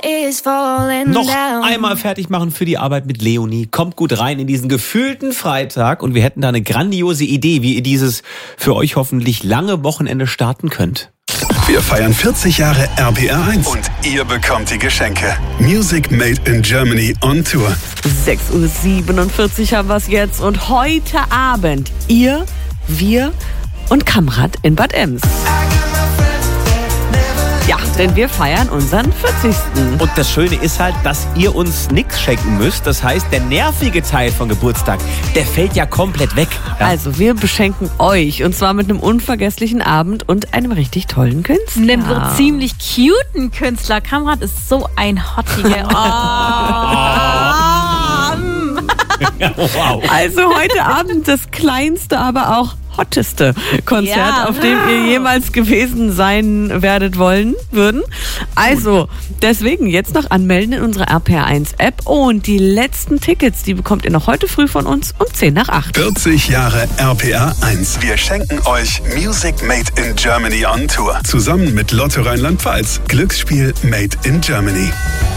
Noch einmal fertig machen für die Arbeit mit Leonie. Kommt gut rein in diesen gefühlten Freitag und wir hätten da eine grandiose Idee, wie ihr dieses für euch hoffentlich lange Wochenende starten könnt. Wir feiern 40 Jahre RPR1 und ihr bekommt die Geschenke. Music Made in Germany on Tour. 6:47 Uhr haben wir es jetzt und heute Abend ihr, wir und Kamrat in Bad Ems. Ja, denn wir feiern unseren 40. Und das Schöne ist halt, dass ihr uns nichts schenken müsst. Das heißt, der nervige Teil von Geburtstag, der fällt ja komplett weg. Ja? Also wir beschenken euch und zwar mit einem unvergesslichen Abend und einem richtig tollen Künstler. Einem so ziemlich cuten Künstler. Kamrat ist so ein Hottie. Wow. Also heute Abend das kleinste, aber auch hotteste Konzert, auf dem ihr jemals gewesen sein würden. Also, deswegen jetzt noch anmelden in unserer RPR1-App und die letzten Tickets, die bekommt ihr noch heute früh von uns um 7:50. 40 Jahre RPR1. Wir schenken euch Music Made in Germany on Tour. Zusammen mit Lotto Rheinland-Pfalz. Glücksspiel Made in Germany.